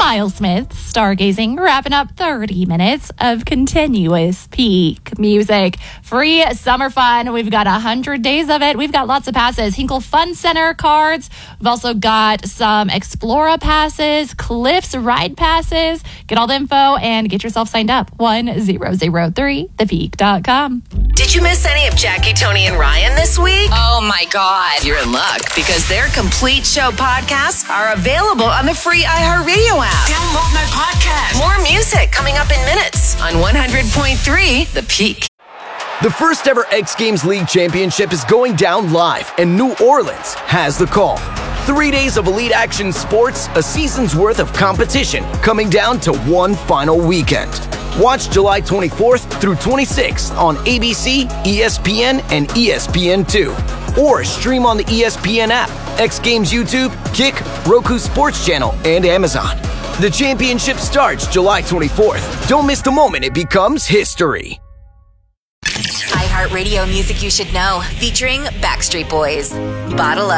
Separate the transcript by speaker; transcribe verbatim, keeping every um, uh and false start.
Speaker 1: Miles Smith, Stargazing, wrapping up thirty minutes of continuous peak music. Free summer fun. We've got one hundred days of it. We've got lots of passes. Hinkle Fun Center cards. We've also got some Explora passes, Cliffs ride passes. Get all the info and get yourself signed up. one thousand three the peak dot com.
Speaker 2: Did you miss any of Jackie, Tony, and Ryan this week?
Speaker 3: Oh my God.
Speaker 2: You're in luck because their complete show podcasts are available on the free iHeartRadio app.
Speaker 3: Download my podcast.
Speaker 2: More music coming up in minutes on one hundred point three The Peak.
Speaker 4: The first ever X Games League Championship is going down live, and New Orleans has the call. Three days of elite action sports, a season's worth of competition, coming down to one final weekend. Watch July twenty-fourth through twenty-sixth on A B C, E S P N, and E S P N two. Or stream on the E S P N app, X Games YouTube, Kick, Roku Sports Channel, and Amazon. The championship starts July twenty-fourth. Don't miss the moment it becomes history.
Speaker 5: iHeartRadio Music You Should Know, featuring Backstreet Boys. Bottle Up.